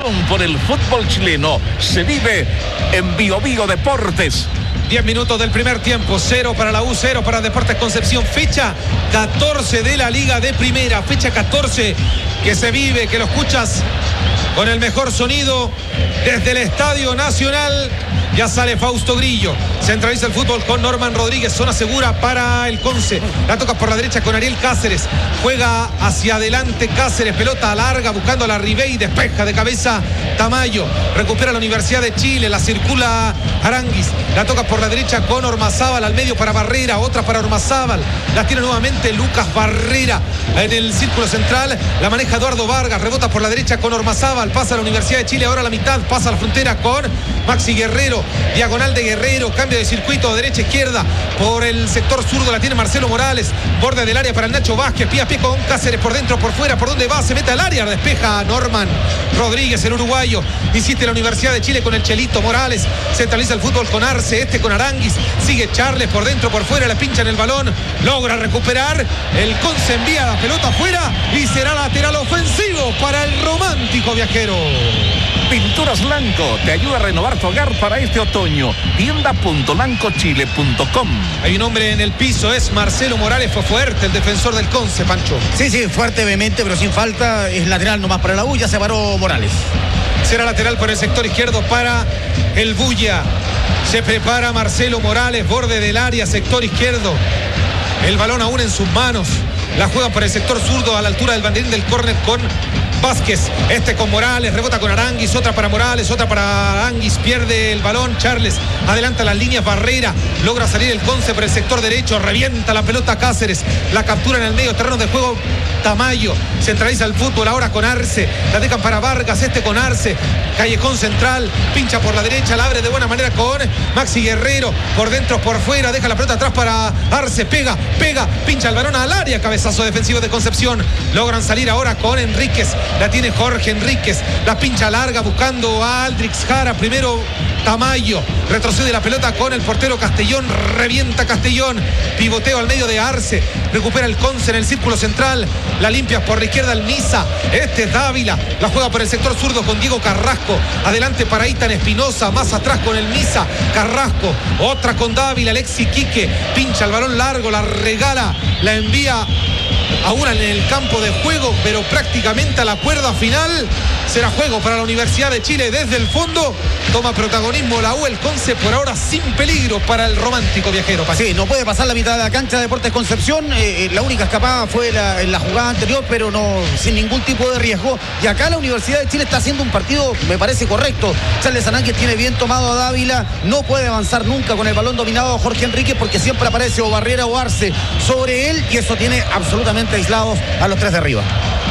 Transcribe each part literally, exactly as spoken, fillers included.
pasión por el fútbol chileno se vive en Bio Bio Deportes. diez minutos del primer tiempo, cero para la U, cero para Deportes Concepción. Fecha catorce de la Liga de Primera, fecha catorce que se vive, que lo escuchas con el mejor sonido desde el Estadio Nacional. Ya sale Fausto Grillo, centraliza el fútbol con Norman Rodríguez, zona segura para el Conce, la toca por la derecha con Ariel Cáceres, juega hacia adelante Cáceres, pelota larga buscando a la Ribey, despeja de cabeza Tamayo, recupera la Universidad de Chile, la circula Aranguis, la toca por la derecha con Ormazábal, al medio para Barrera, otra para Ormazábal, la tiene nuevamente Lucas Barrera en el círculo central, la maneja Eduardo Vargas, rebota por la derecha con Ormazábal, pasa a la Universidad de Chile, ahora a la mitad, pasa a la frontera con Maxi Guerrero, diagonal de Guerrero, cambio de circuito, derecha izquierda, por el sector zurdo la tiene Marcelo Morales, borde del área para el Nacho Vázquez, pie a pie con Cáceres, por dentro, por fuera, por donde va, se mete al área, despeja Norman Rodríguez, el uruguayo, insiste la Universidad de Chile con el Chelito Morales, centraliza el fútbol con Arce, este con Aranguis, sigue Charles por dentro, por fuera, le pinchan el balón, logra recuperar, el Conce envía la pelota afuera y será lateral ofensivo para el romántico viajero. Pinturas Lanco te ayuda a renovar tu hogar para este otoño. Tienda punto lanco chile punto com. Hay un hombre en el piso, es Marcelo Morales, fue fuerte el defensor del Conce, Pancho. Sí, sí, fuerte, vehemente, pero sin falta, es lateral nomás para la U, ya se paró Morales. Será lateral por el sector izquierdo para el Bulla. Se prepara Marcelo Morales, borde del área, sector izquierdo. El balón aún en sus manos. La juega por el sector zurdo a la altura del banderín del córner con Vázquez, este con Morales, rebota con Aranguis, otra para Morales, otra para Aranguis, pierde el balón, Charles, adelanta las líneas, Barrera, logra salir el Conce por el sector derecho, revienta la pelota Cáceres, la captura en el medio terreno de juego Tamayo, centraliza el fútbol ahora con Arce, la dejan para Vargas, este con Arce, callejón central, pincha por la derecha, la abre de buena manera con Maxi Guerrero, por dentro, por fuera, deja la pelota atrás para Arce, pega, pega, pincha el balón al área, cabezazo defensivo de Concepción, logran salir ahora con Enríquez, la tiene Jorge Enríquez, la pincha larga buscando a Aldrix Jara, primero Tamayo, retrocede la pelota con el portero Castellón, revienta Castellón, pivoteo al medio de Arce, recupera el Conce en el círculo central, la limpia por la izquierda el Misa, este es Dávila, la juega por el sector zurdo con Diego Carrasco, adelante para Itan Espinosa, más atrás con el Misa, Carrasco, otra con Dávila, Alexi Quique, pincha el balón largo, la regala, la envía aún en el campo de juego, pero prácticamente a la cuerda final. Será juego para la Universidad de Chile desde el fondo. Toma protagonismo la U, el Conce por ahora sin peligro para el romántico viajero. Sí, no puede pasar la mitad de la cancha de Deportes Concepción. Eh, la única escapada fue la, en la jugada anterior, pero no sin ningún tipo de riesgo. Y acá la Universidad de Chile está haciendo un partido, me parece correcto. Charles Aranguis tiene bien tomado a Dávila. No puede avanzar nunca con el balón dominado a Jorge Enríquez porque siempre aparece o Barrera o Arce sobre él. Y eso tiene absolutamente aislados a los tres de arriba.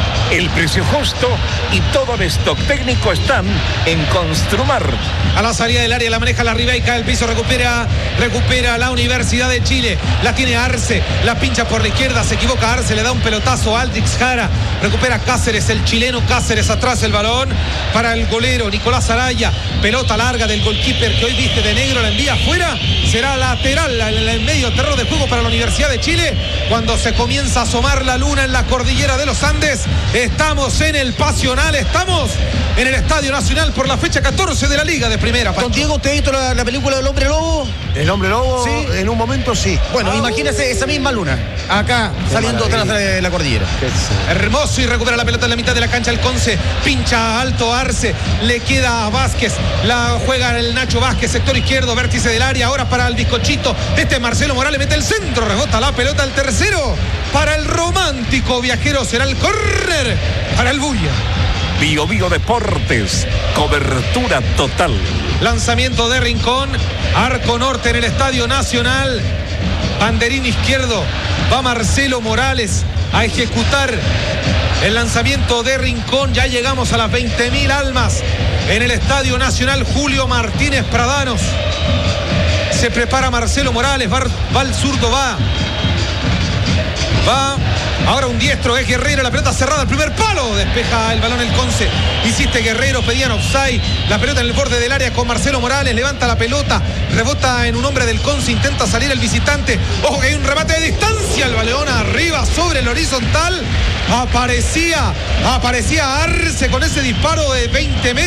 El precio justo y todo el stock técnico están en Construmar. A la salida del área la maneja la Ribey, cae el piso, recupera, recupera la Universidad de Chile. La tiene Arce, la pincha por la izquierda, se equivoca Arce, le da un pelotazo a Aldrix Jara. Recupera Cáceres, el chileno Cáceres, atrás el balón para el golero Nicolás Araya. Pelota larga del goalkeeper que hoy viste de negro, la envía afuera. Será lateral en el medio terreno de juego para la Universidad de Chile. Cuando se comienza a asomar la luna en la cordillera de los Andes, estamos en el Pasional, estamos en el Estadio Nacional por la fecha catorce de la Liga de Primera. Don Diego, ¿usted ha visto la, la película del Hombre Lobo? El Hombre Lobo, sí, en un momento sí. Bueno, oh, imagínese esa misma luna, acá, qué saliendo atrás de la cordillera. Hermoso, y recupera la pelota en la mitad de la cancha el Conce, pincha alto Arce, le queda a Vázquez, la juega el Nacho Vázquez, sector izquierdo, vértice del área, ahora para el bizcochito, este Marcelo Morales mete el centro, rebota la pelota al tercero, para el romántico viajero, será el córner para el Bulla. Bio Bio Deportes, cobertura total. Lanzamiento de Rincón, arco norte en el Estadio Nacional, banderín izquierdo, va Marcelo Morales a ejecutar el lanzamiento de Rincón. Ya llegamos a las veinte mil almas en el Estadio Nacional Julio Martínez Pradanos. Se prepara Marcelo Morales, va, va al zurdo, va. Va, ahora un diestro, es Guerrero, la pelota cerrada, el primer palo, despeja el balón el Conce, insiste Guerrero, pedían offside, la pelota en el borde del área con Marcelo Morales, levanta la pelota, rebota en un hombre del Conce, intenta salir el visitante, ojo que hay un remate de distancia, el baleón arriba sobre el horizontal, aparecía, aparecía Arce con ese disparo de veinte metros.